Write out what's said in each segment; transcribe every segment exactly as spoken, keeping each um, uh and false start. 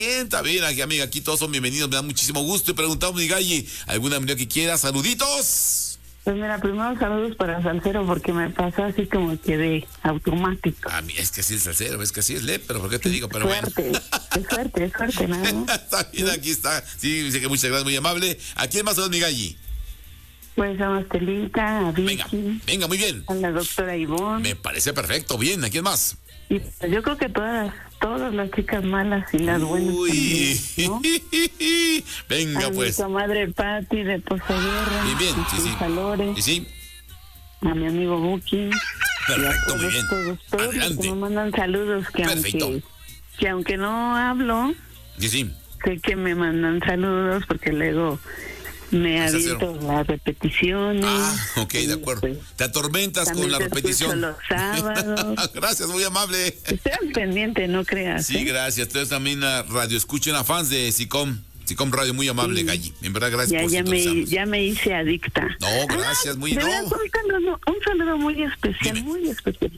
Bien, está bien, aquí, amiga, aquí todos son bienvenidos, me da muchísimo gusto. Y preguntamos, mi Galli, ¿alguna amiga que quiera? ¡Saluditos! Pues mira, primero saludos para Salcero porque me pasó así como que de automático. A mí es que sí es Salcero, es que sí es Le, pero ¿por qué te digo? Pero suerte, bueno. es suerte, es suerte, nada más. Está bien, aquí está. Sí, dice que muchas gracias, muy amable. ¿A quién más saludos, mi Galli? Pues a Estelita, a Vicky. Venga, venga, muy bien. A la doctora Ivonne. Me parece perfecto, bien. ¿A quién más? Y pues yo creo que todas, todas las chicas malas y las buenas. Uy, también, ¿no? Venga, a pues. A mi comadre Pati de Pozaguerra. Bien, bien, sí, sí. Valores, Sí, sí. a mi amigo Buki. Perfecto, muy todos, bien. Todos, todos Adelante. que me mandan saludos, que Perfecto. aunque, que aunque no hablo, Sí, sí. sé que me mandan saludos porque luego me Gracias, aviento las repeticiones. Ah, ok, de y, acuerdo. pues, Te atormentas también con la te repetición. escucho los sábados. Gracias, muy amable. Estoy al pendiente, no creas. Sí, ¿eh? gracias. Ustedes también a radio escuchen a fans de SICOM. SICOM Radio, muy amable, Sí. Galli. En verdad, gracias Ya, por ya, me, sintonizarnos. ya me hice adicta. No, gracias, muy de no. verdad, un saludo, un saludo muy especial, Dime. muy especial.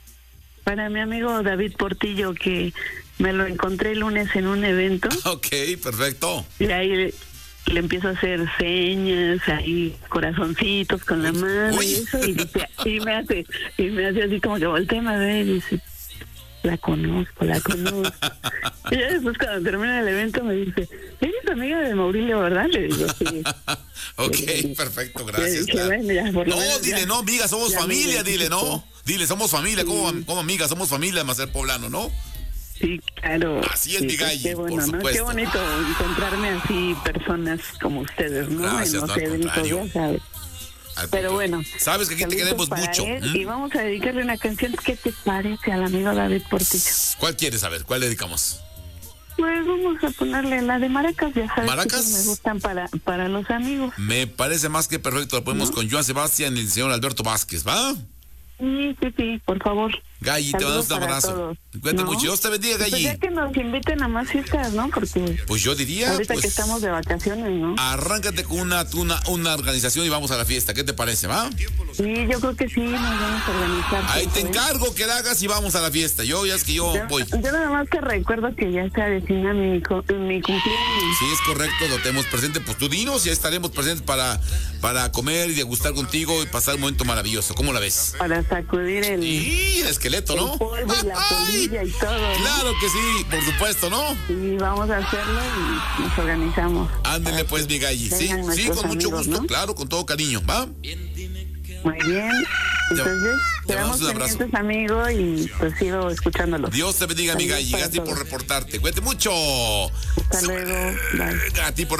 Para mi amigo David Portillo, que me lo encontré el lunes en un evento. Ok, perfecto. Y ahí le, le empiezo a hacer señas, ahí corazoncitos con la mano Uy. y eso, y, dice, y me hace y me hace así como que voltea a ver y dice, la conozco, la conozco. Y ya después cuando termina el evento me dice, ¿eres amiga de Maurilio, verdad? Le digo, sí. Ok, Sí. perfecto, Le gracias. dije, claro. bueno, ya, por lo No, menos dile, ya- no, amiga, somos ya me familia, dile, no. identifico. Dile, somos familia, como, como amiga, somos familia, más ser poblano, ¿no? Sí, claro. Así es, Sí, mi pues, Galli, qué bueno, por ¿no? supuesto. Qué bonito encontrarme así personas como ustedes, ¿no? Gracias, en no, los al eventos, contrario. ya sabes. Al Pero contrario. bueno. Sabes que aquí te saluditos queremos para mucho. él, ¿Mm? Y vamos a dedicarle una canción. ¿Qué te parece al amigo David Portillo? ¿Cuál quieres saber? ¿Cuál le dedicamos? Pues vamos a ponerle la de Maracas, ya sabes. ¿Maracas? Que me gustan para, para los amigos. Me parece más que perfecto. Lo ponemos ¿No? con Joan Sebastián y el señor Alberto Vázquez, ¿va? Sí, sí, sí, por favor. Galli, te mandamos Saludos un para abrazo. todos, Cuídate ¿no? mucho. Dios te bendiga, Pues Galli. ya que nos inviten a más fiestas, ¿no? Porque Pues yo diría, ahorita pues, que estamos de vacaciones, ¿no? arráncate con una, una, una organización y vamos a la fiesta. ¿Qué te parece, va? Sí, yo creo que sí, nos vamos a organizar. Ahí te pronto, ¿eh? encargo que la hagas y vamos a la fiesta. Yo, ya es que yo Yo, voy. yo nada más te recuerdo que ya se avecina mi, co- mi cumpleaños. Si es correcto, lo tenemos presente. Pues tú dinos y estaremos presentes para, para comer y degustar contigo y pasar un momento maravilloso. ¿Cómo la ves? Para sacudir el, Y el esqueleto, el ¿no? polvo y la Ay, polilla y todo, ¿no? claro que sí, por supuesto, ¿no? Y vamos a hacerlo y nos organizamos. Ándele pues, mi Galli. Sí, vengan sí, nuestros con mucho amigos, gusto, ¿no? claro, con todo cariño, ¿va? Muy bien. Entonces, te quedamos mandamos un abrazo. pendientes, amigo, y pues sigo escuchándolo. Dios te bendiga, mi Saludos Galli. para Gracias por todos. reportarte. Cuídate mucho. Hasta luego. Bye. A ti por